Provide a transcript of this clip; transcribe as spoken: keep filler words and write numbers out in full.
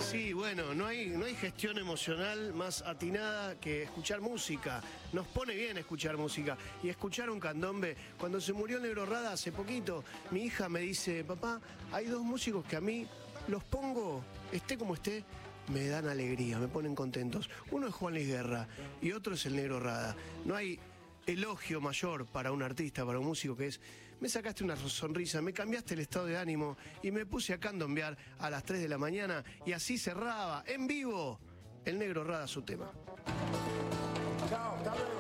sí, bueno, no hay, no hay gestión emocional más atinada que escuchar música. Nos pone bien escuchar música. Y escuchar un candombe. Cuando se murió Negro Rada hace poquito, mi hija me dice, papá, hay dos músicos que a mí los pongo, esté como esté, me dan alegría, me ponen contentos. Uno es Juan Luis Guerra y otro es el Negro Rada. No hay elogio mayor para un artista, para un músico, que es: me sacaste una sonrisa, me cambiaste el estado de ánimo y me puse a candombear a las tres de la mañana. Y así cerraba, en vivo, el Negro Rada su tema. Chao, hasta luego.